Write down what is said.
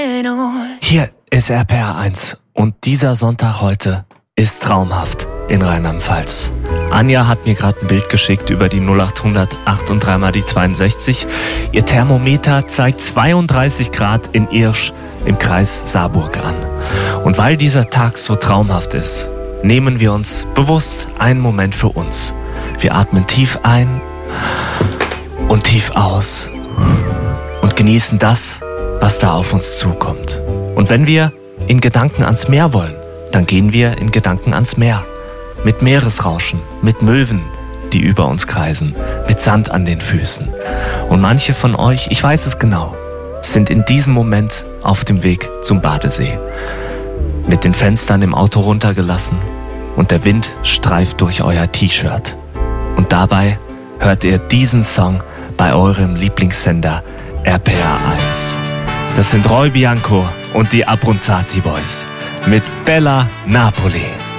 Hier ist RPR 1 und dieser Sonntag heute ist traumhaft in Rheinland-Pfalz. Anja hat mir gerade ein Bild geschickt über die 0800 8 und 3 mal die 62. Ihr Thermometer zeigt 32 Grad in Irsch im Kreis Saarburg an. Und weil dieser Tag so traumhaft ist, nehmen wir uns bewusst einen Moment für uns. Wir atmen tief ein und tief aus und genießen das, was da auf uns zukommt. Und wenn wir in Gedanken ans Meer wollen, dann gehen wir in Gedanken ans Meer. Mit Meeresrauschen, mit Möwen, die über uns kreisen, mit Sand an den Füßen. Und manche von euch, ich weiß es genau, sind in diesem Moment auf dem Weg zum Badesee. Mit den Fenstern im Auto runtergelassen und der Wind streift durch euer T-Shirt. Und dabei hört ihr diesen Song bei eurem Lieblingssender RPR 1. Das sind Roy Bianco und die Abronzati Boys mit Bella Napoli.